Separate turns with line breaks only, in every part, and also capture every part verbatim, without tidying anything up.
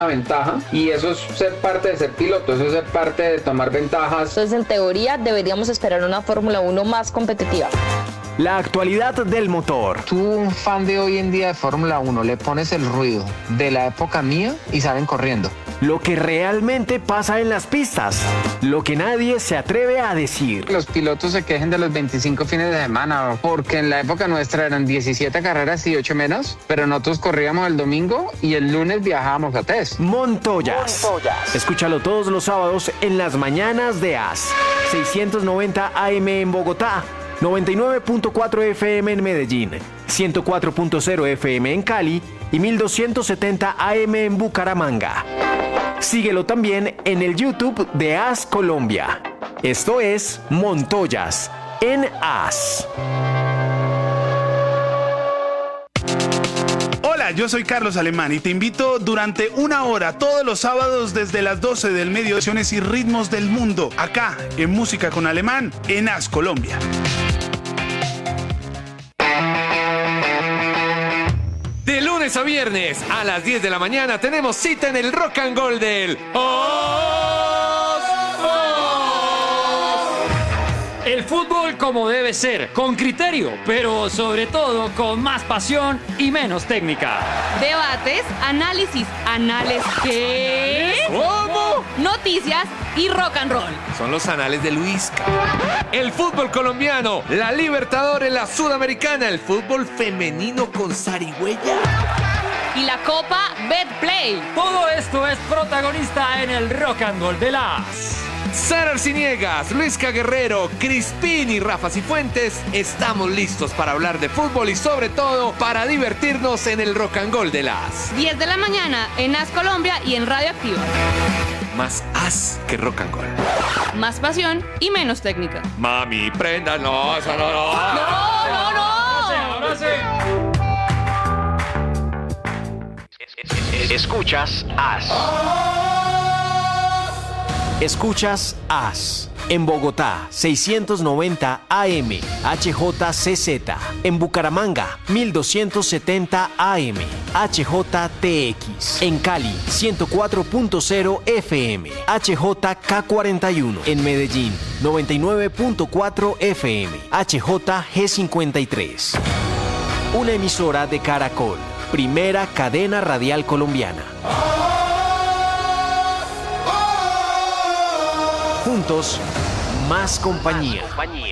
ventaja, y eso es ser parte de ser piloto, eso es ser parte de tomar ventajas.
Entonces, en teoría, deberíamos esperar una Fórmula uno más competitiva.
La actualidad del motor.
Tú, un fan de hoy en día de Fórmula uno, le pones el ruido de la época mía y salen corriendo.
Lo que realmente pasa en las pistas. Lo que nadie se atreve a decir.
Los pilotos se quejen de los veinticinco fines de semana, porque en la época nuestra eran diecisiete carreras y ocho menos, pero nosotros corríamos el domingo y el lunes viajábamos a test.
Montoyas. Montoyas. Escúchalo todos los sábados en las mañanas de A S. seiscientos noventa A M en Bogotá, noventa y nueve punto cuatro F M en Medellín, ciento cuatro punto cero F M en Cali y mil doscientos setenta A M en Bucaramanga. Síguelo también en el YouTube de A S Colombia. Esto es Montoyas en A S.
Hola, yo soy Carlos Alemán y te invito durante una hora todos los sábados desde las doce del mediodía, canciones y ritmos del mundo, acá en Música con Alemán en A S Colombia.
De lunes a viernes a las diez de la mañana tenemos cita en el Rock and Roll del Os.
El fútbol como debe ser, con criterio, pero sobre todo con más pasión y menos técnica.
Debates, análisis, análisis, ¿qué?
¿Cómo?
Noticias y rock and roll.
Son los anales de Luisca. El fútbol colombiano, la Libertadores, la Sudamericana, el fútbol femenino con zarigüeya.
Y la Copa Betplay.
Todo esto es protagonista en el Rock and Roll de la A S.
Sara Arciniegas, Luisca Guerrero, Crispín y Rafa Cifuentes, estamos listos para hablar de fútbol y sobre todo para divertirnos en el Rock and Roll de la A S.
diez de la mañana en A S Colombia y en Radio Activa.
Más A S que Rock and Roll.
Más pasión y menos técnica.
Mami, prenda, no, eso no, no.
No, no, no.
Ahora sí, ahora sí.
Escuchas A S. Escuchas A S. En Bogotá, seiscientos noventa A M, H J C Z. En Bucaramanga, mil doscientos setenta A M, H J T X. En Cali, ciento cuatro punto cero F M, H J K cuarenta y uno. En Medellín, noventa y nueve punto cuatro F M, H J G cincuenta y tres. Una emisora de Caracol, primera cadena radial colombiana. Juntos, más compañía.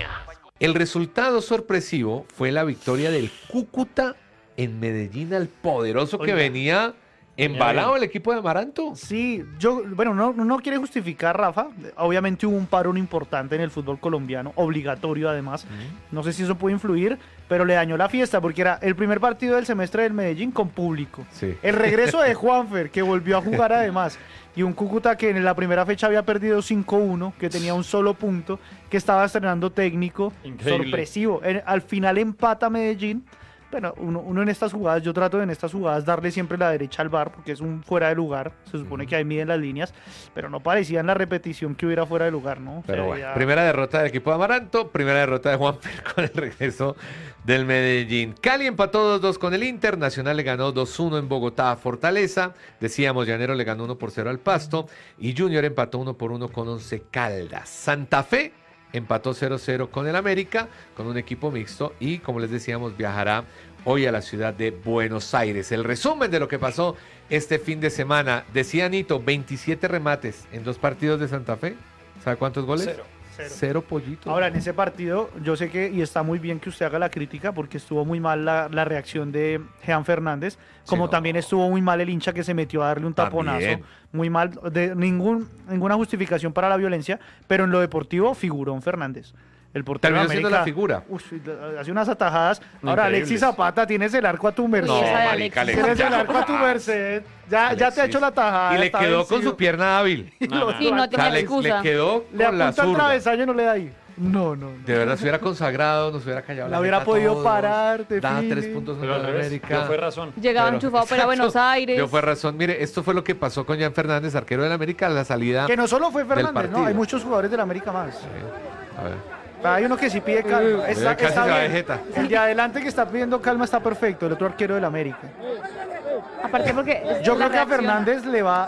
El resultado sorpresivo fue la victoria del Cúcuta en Medellín al poderoso que
Oiga.
venía embalado el equipo de Amaranto.
Sí, yo, bueno, no, no quiere justificar, Rafa. Obviamente hubo un parón importante en el fútbol colombiano, obligatorio además. Mm. No sé si eso puede influir, pero le dañó la fiesta porque era el primer partido del semestre del Medellín con público.
Sí.
El regreso de Juanfer, que volvió a jugar además. Y un Cúcuta que en la primera fecha había perdido cinco uno, que tenía un solo punto, que estaba estrenando técnico.
Increíble.
Sorpresivo. En, al final empata Medellín. Bueno, uno, uno en estas jugadas, yo trato de en estas jugadas darle siempre la derecha al V A R porque es un fuera de lugar, se supone que ahí miden las líneas, pero no parecía en la repetición que hubiera fuera de lugar, ¿no?
Pero
O sea,
bueno,
ya...
primera derrota del equipo de Amaranto, primera derrota de Juanfer con el regreso del Medellín. Cali empató dos dos con el Inter, Nacional le ganó dos uno en Bogotá a Fortaleza, decíamos Llanero le ganó uno por cero al Pasto y Junior empató uno por uno con Once Caldas. Santa Fe empató cero cero con el América, con un equipo mixto y como les decíamos viajará hoy a la ciudad de Buenos Aires. El resumen de lo que pasó este fin de semana, decía Nito, veintisiete remates en dos partidos de Santa Fe. ¿Sabe cuántos goles?
Cero. Cero.
Cero pollitos.
Ahora, en ese partido, yo sé que, y está muy bien que usted haga la crítica, porque estuvo muy mal la, la reacción de Jean Fernández, como
Sí, no.
también estuvo muy mal el hincha que se metió a darle un taponazo.
También.
Muy mal, de ningún, ninguna justificación para la violencia, pero en lo deportivo, figurón Fernández. El portero
Terminó
de
siendo
América,
la figura.
Uf, hace unas atajadas. Ahora,
Increíbles.
Alexis Zapata, tienes el arco a tu merced.
No,
esa de
marica,
Alexis.
Tienes el
ya.
arco a tu merced. Ya, ya te ha hecho la tajada.
Y le
está
quedó con
vencido.
su pierna hábil.
Y lo-
Sí, no
O sea,
tiene
le,
excusa.
le quedó
Le
con la
apunta el
zurda.
travesaño y no le da ahí. No, no.
De verdad, se hubiera consagrado, nos hubiera callado
La
la
hubiera
jeta a
podido
todos,
parar, te
da
fili.
tres puntos
Pero al
contra
revés,
América.
yo fue razón.
Llegaba
Pero-
enchufado para
exacto.
Buenos Aires.
Yo fue razón. Mire, esto fue lo que pasó con Jan Fernández, arquero del América, a la salida.
Que no solo fue
del
Fernández,
partido.
no, hay muchos jugadores del América más.
A ver.
Hay uno que sí pide calma. Está,
casi
está
se va de
bien.
jeta.
El de adelante que está pidiendo calma está perfecto, el otro arquero del América.
Aparte porque...
Yo
la
creo que a
reacción-
Fernández le va,